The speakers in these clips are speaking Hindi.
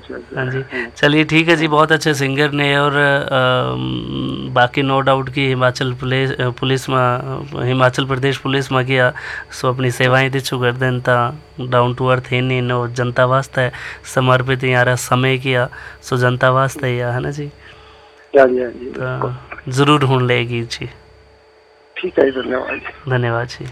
हाँ जी, चलिए ठीक है जी, बहुत अच्छे सिंगर ने। और बाकी नो डाउट कि हिमाचल प्रदेश पुलिस में किया सो अपनी सेवाएं दिच्छू कर देन ता डाउन टू अर्थ ही नहीं नो जनता वास्ते समर्पित यार समय किया सो जनता वास्ते या है ना जी। तो जरूर हुन लेगी जी। ठीक है, धन्यवाद। धन्यवाद जी।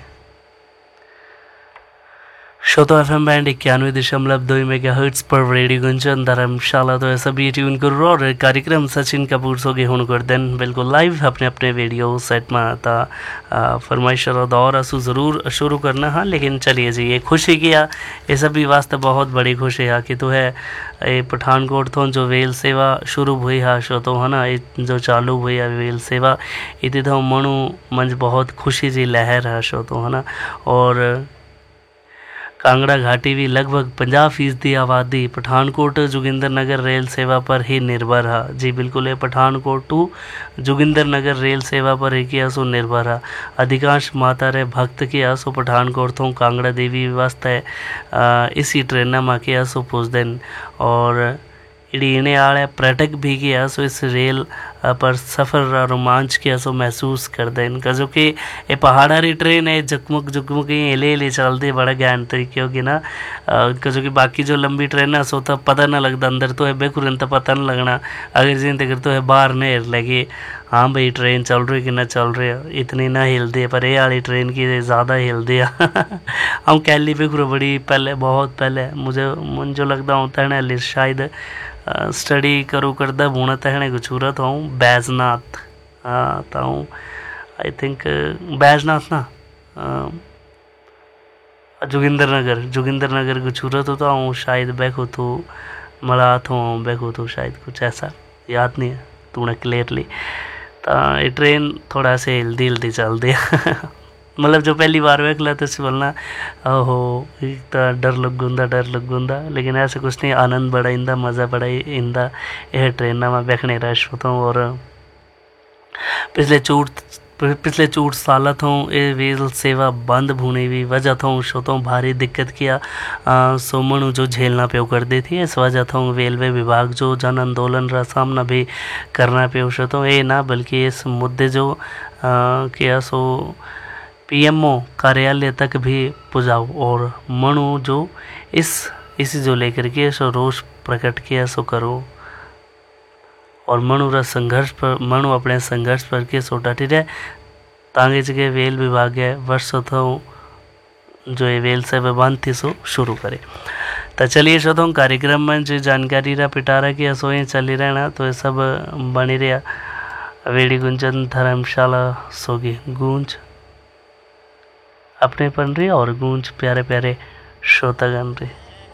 श्रोता FM बैंड 91.2 मेगाहर्ट्ज पर रेडियो गुंजन धर्मशाला तो ऐसा भी ट्यून करो और कार्यक्रम सचिन कपूर सोगे हुन कर देन बिल्कुल लाइव अपने अपने वीडियो सेट में था फरमाइश और दौर असू ज़रूर शुरू करना। हाँ लेकिन चलिए जी, ये खुशी किया ये सभी वास्ते बहुत बड़ी खुशी है कि तो है ये पठानकोट तो जो वेल सेवा शुरू हुई है शो तो है ना जो चालू हुई है वेल सेवा इतनी तो मनु मंज बहुत खुशी जी लहर है शो तो है ना। और कांगड़ा घाटी भी लगभग 50% आबादी पठानकोट जोगिंद्रनगर रेल सेवा पर ही निर्भर है जी। बिल्कुल है, पठानकोट टू जोगिंद्रनगर रेल सेवा पर ही किया सो निर्भर है। अधिकांश माता रे भक्त किया सो पठानकोट तो कांगड़ा देवी वास्ते इसी ट्रेन में किया सो पूछ दिन। और इड़ीने आले पर्यटक भी किया सो इस रेल पर सफ़र रोमांच किया सो महसूस कर दें जो कि ये पहाड़ी ट्रेन है जकमुक जकमुक हिले हिले चलती बड़ा ज्ञान तरीके होगी ना जो कि बाकी जो लंबी ट्रेन है सो तो पता ना लगता अंदर तो है बेकुरन तो पता ना लगना अगर जिन तक तो है बाहर नहीं लगे हाँ भाई ट्रेन चल रही कि ना चल रही है इतनी ना हिलती है पर ये वाली ट्रेन की ज़्यादा हिलती है। हम कैली बेकुर बड़ी पहले बहुत पहले मुझे लगता हूँ तहने शायद स्टडी करूँ करदा बूना तहने गुछूरत हूँ बैजनाथ हाँ ताऊँ आई थिंक बैजनाथ ना जोगिंद्रनगर गुछूरत होता हूँ शायद बैखो तो मलाथ हूँ बैखो तो शायद कुछ ऐसा याद नहीं है तूने क्लियरली। तो ये ट्रेन थोड़ा से हिलदी हिलदी चलती है मतलब जो पहली बार वेखला तो बोलना ओहो तो डर लगुंदा लेकिन ऐसे कुछ नहीं आनंद बड़ा इंदा मज़ा बड़ा इंदा यह ट्रेन में बैठने रश होता हूँ। और पिछले 4 साल तो ये रेल सेवा बंद होने की वजह तो शो तो भारी दिक्कत किया सोमणु जो झेलना पे कर दी थी। इस वजह तो रेलवे विभाग जो जन आंदोलन का सामना भी करना पे शो तो ये ना बल्कि इस मुद्दे जो किया सो PMO कार्यालय तक भी पुजाओ और मनु जो इसी जो लेकर के सो रोष प्रकट किया सो करो और मनु अपने संघर्ष पर के सो डटी रहे तांगे जगह वेल विभाग है वर्षों तो जो ये वेल से बंद थी सो शुरू करे। तो चलिए शोधों कार्यक्रम में जो जानकारी रहा पिटारा की असोएं चली रहना तो ये सब बनी रहा वेड़ी गुंजन धर्मशाला सोगी गूंज अपने पन रही और गूंज प्यारे प्यारे श्रोतागण रही।